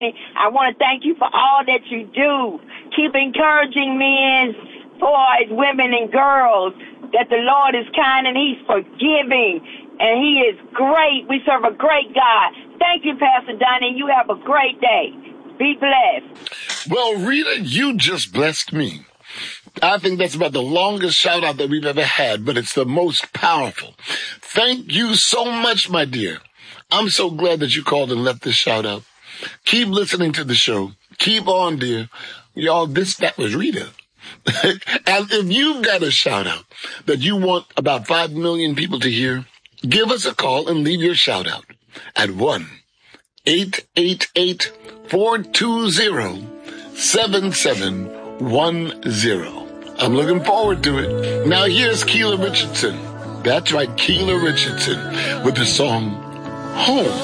I want to thank you for all that you do. Keep encouraging men, boys, women, and girls that the Lord is kind and He's forgiving and He is great. We serve a great God. Thank you, Pastor Donnie. You have a great day. Be blessed. Well, Rita, you just blessed me. I think that's about the longest shout out that we've ever had, but it's the most powerful. Thank you so much, my dear. I'm so glad that you called and left this shout out. Keep listening to the show. Keep on, dear. Y'all, that was Rita. And if you've got a shout out that you want about 5 million people to hear, give us a call and leave your shout out at 1-888-420-7710. I'm looking forward to it. Now here's Keela Richardson. That's right, Keela Richardson with the song Home.